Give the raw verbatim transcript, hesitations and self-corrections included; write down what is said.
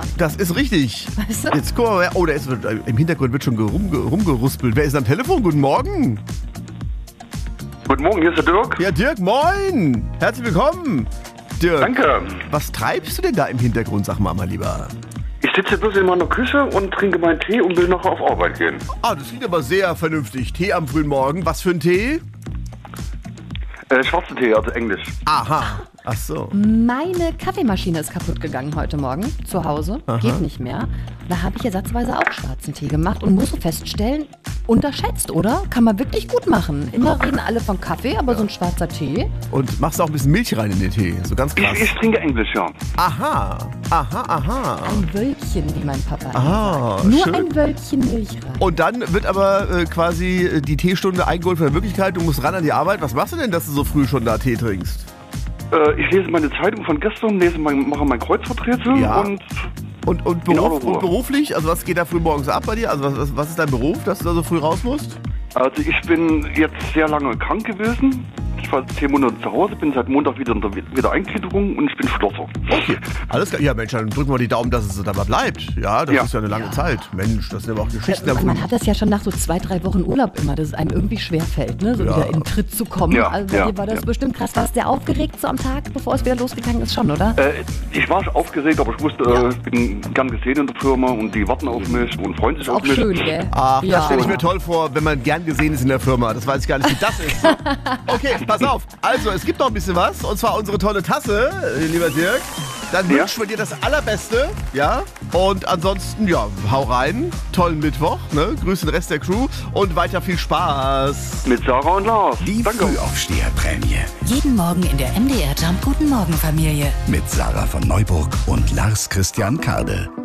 Das ist richtig. Weißt du? Jetzt guck mal, oh, da ist, im Hintergrund wird schon rumge, rumgeruspelt. Wer ist am Telefon? Guten Morgen. Guten Morgen, hier ist der Dirk. Ja, Dirk, moin. Herzlich willkommen. Dirk, Danke. was treibst du denn da im Hintergrund, sag mal, mal lieber? Ich sitze bloß in meiner Küche und trinke meinen Tee und will nachher auf Arbeit gehen. Ah, das klingt aber sehr vernünftig. Tee am frühen Morgen. Was für ein Tee? Äh, schwarzen Tee, also Englisch. Aha. Ach so. Meine Kaffeemaschine ist kaputt gegangen heute Morgen zu Hause. Aha. Geht nicht mehr. Da habe ich ersatzweise auch schwarzen Tee gemacht und muss so feststellen, unterschätzt, oder? Kann man wirklich gut machen. Immer reden alle von Kaffee, aber so ein schwarzer Tee. Und machst du auch ein bisschen Milch rein in den Tee? So ganz krass. Ich, ich trinke Englisch, ja. Aha. Aha, aha. Ein Wölkchen, wie mein Papa Ah, sagt. Nur schön. ein Wölkchen Milch rein. Und dann wird aber äh, quasi äh, die Teestunde eingeholt von der Wirklichkeit. Du musst ran an die Arbeit. Was machst du denn, dass du so früh schon da Tee trinkst? Äh, ich lese meine Zeitung von gestern, lese mein, mache mein Kreuzworträtsel Ja. und Und, und, In Beruf, aller Ruhe. und beruflich? Also was geht da früh morgens ab bei dir? Also was, was, was ist dein Beruf, dass du da so früh raus musst? also ich bin jetzt sehr lange krank gewesen. Ich war zehn Monate zu Hause, bin seit Montag wieder in der Wiedereingliederung und ich bin Schlosser. Okay, alles klar. Ja, Mensch, dann drücken wir die Daumen, dass es dabei bleibt. Ja, das Ja. ist ja eine lange Zeit. Mensch, das sind aber auch Geschichten. am Man frühen- hat das ja schon nach so zwei, drei Wochen Urlaub immer, dass es einem irgendwie schwerfällt, ne? So Ja. wieder in den Tritt zu kommen. Ja, Also bei ja, dir war das ja. bestimmt krass. Warst du sehr aufgeregt so am Tag, bevor es wieder losgegangen ist schon, oder? Äh, ich war aufgeregt, aber ich wusste, äh, ich bin gern gesehen in der Firma und die warten auf mich und freuen sich Ist auf auch mich. schön, gell? Ach, Ja. das stelle ich mir toll vor, wenn man gern gesehen ist in der Firma. Das weiß ich gar nicht, wie das ist. Okay, pass auf. Also, es gibt noch ein bisschen was. Und zwar unsere tolle Tasse, äh, lieber Dirk. Dann Ja. wünschen wir dir das Allerbeste. Ja. Und ansonsten, ja, hau rein. Tollen Mittwoch. Ne? Grüß den Rest der Crew. Und weiter viel Spaß. Mit Sarah und Lars. Die Danke. Frühaufsteherprämie. Jeden Morgen in der M D R Jump Guten Morgen Familie. Mit Sarah von Neuburg und Lars Christian Kade.